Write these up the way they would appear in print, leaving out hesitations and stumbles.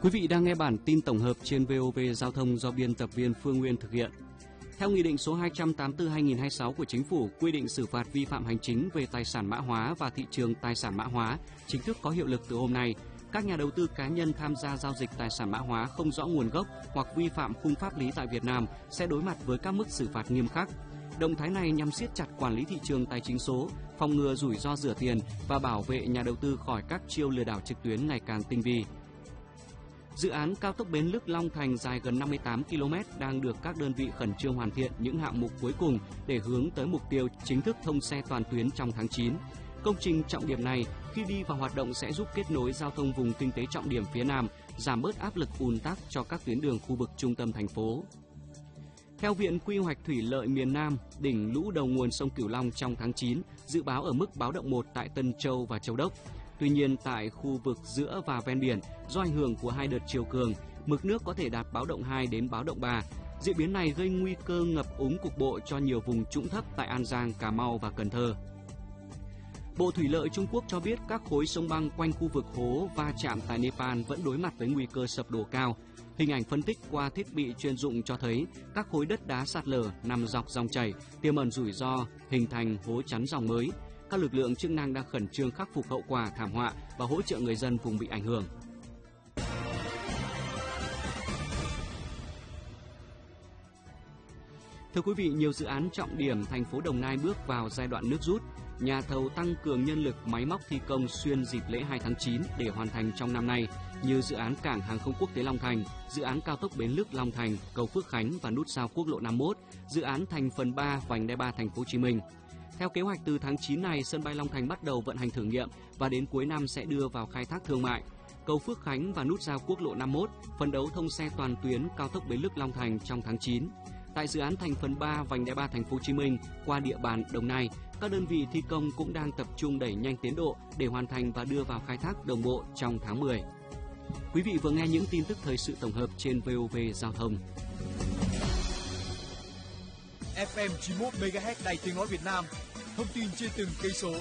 Quý vị đang nghe bản tin tổng hợp trên VOV Giao thông do biên tập viên Phương Nguyên thực hiện. Theo Nghị định số 284/2026 của Chính phủ quy định xử phạt vi phạm hành chính về tài sản mã hóa và thị trường tài sản mã hóa chính thức có hiệu lực từ hôm nay. Các nhà đầu tư cá nhân tham gia giao dịch tài sản mã hóa không rõ nguồn gốc hoặc vi phạm khung pháp lý tại Việt Nam sẽ đối mặt với các mức xử phạt nghiêm khắc. Động thái này nhằm siết chặt quản lý thị trường tài chính số, phòng ngừa rủi ro rửa tiền và bảo vệ nhà đầu tư khỏi các chiêu lừa đảo trực tuyến ngày càng tinh vi. Dự án cao tốc Bến Lức - Long Thành dài gần 58 km đang được các đơn vị khẩn trương hoàn thiện những hạng mục cuối cùng để hướng tới mục tiêu chính thức thông xe toàn tuyến trong tháng 9. Công trình trọng điểm này khi đi vào hoạt động sẽ giúp kết nối giao thông vùng kinh tế trọng điểm phía Nam, giảm bớt áp lực ùn tắc cho các tuyến đường khu vực trung tâm thành phố. Theo Viện Quy hoạch Thủy lợi miền Nam, đỉnh lũ đầu nguồn sông Cửu Long trong tháng 9 dự báo ở mức báo động 1 tại Tân Châu và Châu Đốc. Tuy nhiên, tại khu vực giữa và ven biển, do ảnh hưởng của hai đợt chiều cường, mực nước có thể đạt báo động 2 đến báo động 3. Diễn biến này gây nguy cơ ngập úng cục bộ cho nhiều vùng trũng thấp tại An Giang, Cà Mau và Cần Thơ. Bộ Thủy lợi Trung Quốc cho biết các khối sông băng quanh khu vực hố va chạm tại Nepal vẫn đối mặt với nguy cơ sập đổ cao. Hình ảnh phân tích qua thiết bị chuyên dụng cho thấy các khối đất đá sạt lở nằm dọc dòng chảy, tiềm ẩn rủi ro hình thành hố chắn dòng mới. Các lực lượng chức năng đang khẩn trương khắc phục hậu quả thảm họa và hỗ trợ người dân vùng bị ảnh hưởng. Thưa quý vị, nhiều dự án trọng điểm thành phố Đồng Nai bước vào giai đoạn nước rút. Nhà thầu tăng cường nhân lực máy móc thi công xuyên dịp lễ 2 tháng 9 để hoàn thành trong năm nay, như dự án cảng hàng không quốc tế Long Thành, dự án cao tốc Bến Lức - Long Thành, cầu Phước Khánh và nút giao quốc lộ 51, dự án thành phần 3 vành đai 3 thành phố Hồ Chí Minh. Theo kế hoạch từ tháng 9 này, sân bay Long Thành bắt đầu vận hành thử nghiệm và đến cuối năm sẽ đưa vào khai thác thương mại. Cầu Phước Khánh và nút giao quốc lộ 51 phấn đấu thông xe toàn tuyến cao tốc Bến Lức - Long Thành trong tháng 9. Tại dự án thành phần 3 vành đai 3 thành phố Hồ Chí Minh qua địa bàn Đồng Nai, các đơn vị thi công cũng đang tập trung đẩy nhanh tiến độ để hoàn thành và đưa vào khai thác đồng bộ trong tháng 10. Quý vị vừa nghe những tin tức thời sự tổng hợp trên VOV Giao thông. FM 91 MHz Đài Tiếng nói Việt Nam, thông tin trên từng cây số.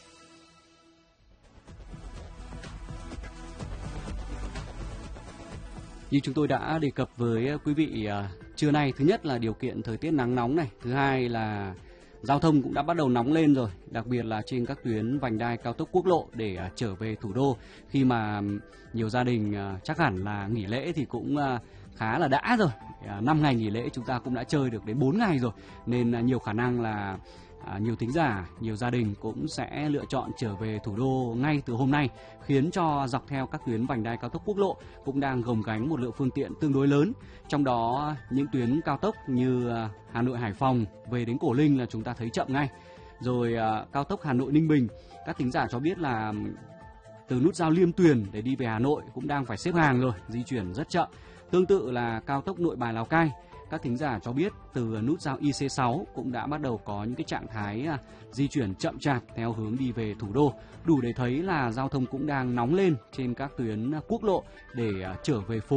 Như chúng tôi đã đề cập với quý vị trưa nay, thứ nhất là điều kiện thời tiết nắng nóng này, thứ hai là giao thông cũng đã bắt đầu nóng lên rồi, đặc biệt là trên các tuyến vành đai cao tốc quốc lộ để trở về thủ đô, khi mà nhiều gia đình chắc hẳn là nghỉ lễ thì cũng khá là đã rồi. 5 ngày nghỉ lễ chúng ta cũng đã chơi được đến 4 ngày rồi, nên nhiều khả năng là nhiều thính giả, nhiều gia đình cũng sẽ lựa chọn trở về thủ đô ngay từ hôm nay, khiến cho dọc theo các tuyến vành đai cao tốc quốc lộ cũng đang gồng gánh một lượng phương tiện tương đối lớn. Trong đó những tuyến cao tốc như Hà Nội Hải Phòng về đến Cổ Linh là chúng ta thấy chậm ngay. Rồi cao tốc Hà Nội Ninh Bình, các thính giả cho biết là từ nút giao Liêm Tuyền để đi về Hà Nội cũng đang phải xếp hàng rồi, di chuyển rất chậm. Tương tự là cao tốc Nội Bài Lào Cai, các thính giả cho biết từ nút giao IC6 cũng đã bắt đầu có những cái trạng thái di chuyển chậm chạp theo hướng đi về thủ đô, đủ để thấy là giao thông cũng đang nóng lên trên các tuyến quốc lộ để trở về phố.